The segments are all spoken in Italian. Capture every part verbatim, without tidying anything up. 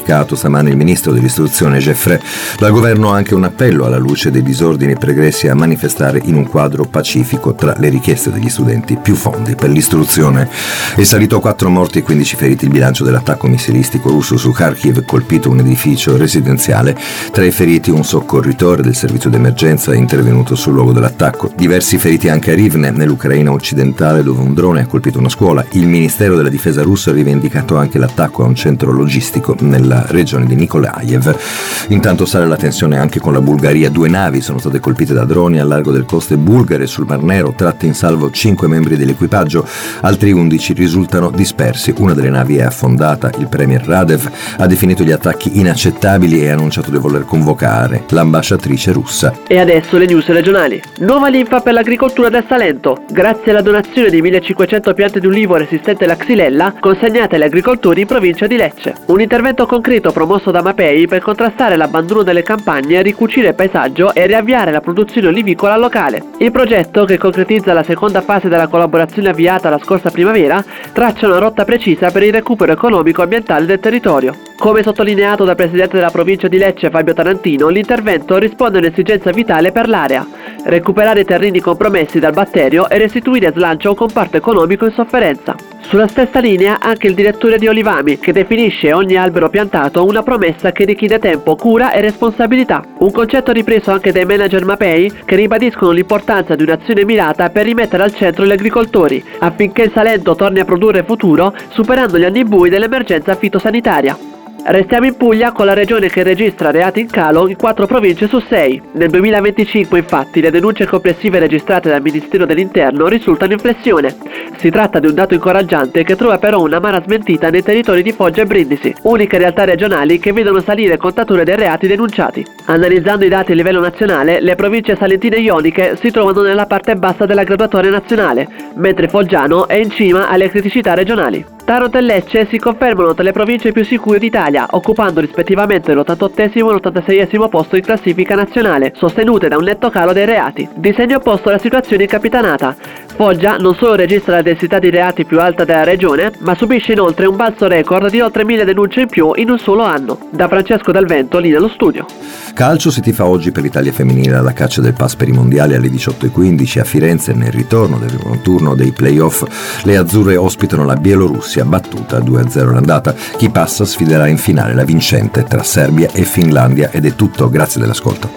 comunicato stamane il ministro dell'istruzione Geoffrey. Dal governo anche un appello alla luce dei disordini pregressi a manifestare in un quadro pacifico. Tra le richieste degli studenti più fondi per l'istruzione. È salito a quattro morti e quindici feriti il bilancio dell'attacco missilistico russo su Kharkiv, colpito un edificio residenziale. Tra i feriti un soccorritore del servizio d'emergenza è intervenuto sul luogo dell'attacco. Diversi feriti anche a Rivne, nell'Ucraina occidentale, dove un drone ha colpito una scuola. Il Ministero della Difesa russo ha rivendicato anche l'attacco a un centro logistico nella regione di Nikolaev. Intanto sale la tensione anche con la Bulgaria. Due navi sono state colpite da droni al largo delle coste bulgare sul Mar Nero, tratte in salvo cinque membri dell'equipaggio, altri undici risultano dispersi. Una delle navi è affondata. Il premier Radev ha definito gli attacchi inaccettabili e ha annunciato di voler convocare l'ambasciatrice russa. E adesso le news regionali. Nuova linfa per l'agricoltura del Salento. Grazie alla donazione di millecinquecento piante di ulivo resistente alla xylella consegnate agli agricoltori in provincia di Lecce. Un intervento concreto promosso da Mapei per contrastare l'abbandono delle campagne, ricucire il paesaggio e riavviare la produzione olivicola locale. Il progetto, che concretizza la seconda fase della collaborazione avviata la scorsa primavera, traccia una rotta precisa per il recupero economico e ambientale del territorio. Come sottolineato dal presidente della provincia di Lecce Fabio Tarantino, l'intervento risponde a un'esigenza vitale per l'area: recuperare i terreni compromessi dal batterio e restituire slancio a un comparto economico in sofferenza. Sulla stessa linea anche il direttore di Olivami, che definisce ogni albero piantato una promessa che richiede tempo, cura e responsabilità. Un concetto ripreso anche dai manager Mapei, che ribadiscono l'importanza di un'azione mirata per rimettere al centro gli agricoltori, affinché il Salento torni a produrre futuro, superando gli anni bui dell'emergenza fitosanitaria. Restiamo in Puglia con la regione che registra reati in calo in quattro province su sei. Nel duemilaventicinque, infatti, le denunce complessive registrate dal Ministero dell'Interno risultano in flessione. Si tratta di un dato incoraggiante che trova però un'amara smentita nei territori di Foggia e Brindisi, uniche realtà regionali che vedono salire il contatore dei reati denunciati. Analizzando i dati a livello nazionale, le province salentine e ioniche si trovano nella parte bassa della graduatoria nazionale, mentre Foggiano è in cima alle criticità regionali. Taranto e Lecce si confermano tra le province più sicure d'Italia, occupando rispettivamente l'ottantottesimo e l'ottantaseiesimo posto in classifica nazionale, sostenute da un netto calo dei reati. Di segno opposto la situazione in Capitanata. Foggia non solo registra la densità di reati più alta della regione, ma subisce inoltre un balzo record di oltre mille denunce in più in un solo anno. Da Francesco Dal Vento, linea allo studio. Calcio, si tifa oggi per l'Italia femminile alla caccia del pass per i mondiali alle diciotto e quindici a Firenze. Nel ritorno del primo turno dei play-off le azzurre ospitano la Bielorussia, battuta due a zero l'andata. Chi passa sfiderà in finale la vincente tra Serbia e Finlandia. Ed è tutto, grazie dell'ascolto.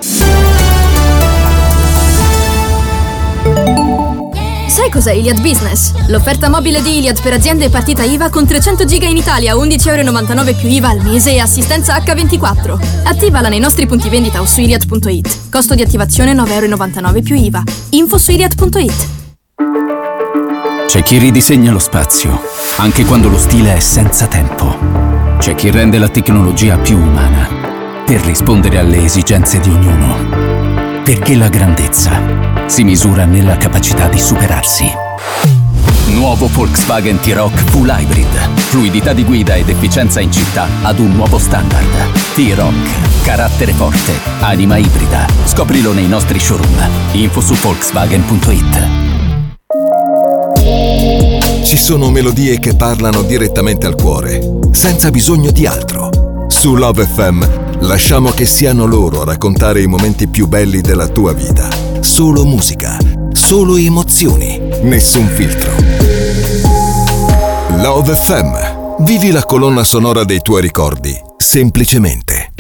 Sai cos'è Iliad Business? L'offerta mobile di Iliad per aziende e partita I V A con trecento giga in Italia, undici euro e novantanove più I V A al mese e assistenza acca ventiquattro. Attivala nei nostri punti vendita o su iliad punto it. Costo di attivazione nove euro e novantanove più I V A. Info su iliad punto it. C'è chi ridisegna lo spazio, anche quando lo stile è senza tempo. C'è chi rende la tecnologia più umana, per rispondere alle esigenze di ognuno. Perché la grandezza si misura nella capacità di superarsi. Nuovo Volkswagen T-Roc Full Hybrid. Fluidità di guida ed efficienza in città ad un nuovo standard. T-Roc. Carattere forte. Anima ibrida. Scoprilo nei nostri showroom. Info su volkswagen punto it. Ci sono melodie che parlano direttamente al cuore, senza bisogno di altro. Su Love F M lasciamo che siano loro a raccontare i momenti più belli della tua vita. Solo musica, solo emozioni, nessun filtro. Love F M. Vivi la colonna sonora dei tuoi ricordi, semplicemente.